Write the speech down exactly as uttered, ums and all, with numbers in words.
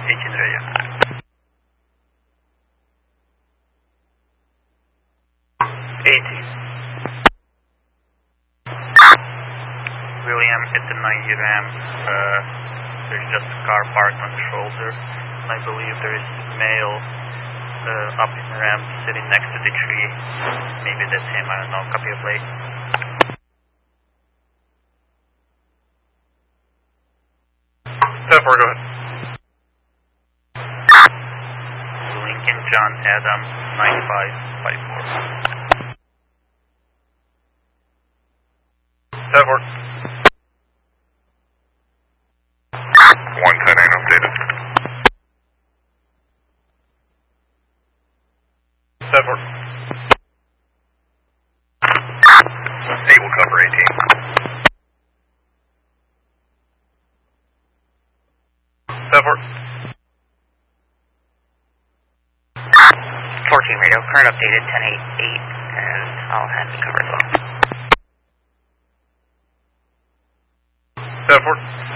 eighteen radio. eighteen. William, it's a ninety ramp. Uh, there's just a car parked on the shoulder. And I believe there is male uh, up in the ramp sitting next to the tree. Maybe that's him, I don't know. Copy of plate. Therefore, go ahead. Lincoln John Adam nine five five four. Therefore. one ten nine updated. Therefore. eight will cover eighteen. Therefore. fourteen radio, current updated ten eight eight, and I'll have the cover as well. Therefore.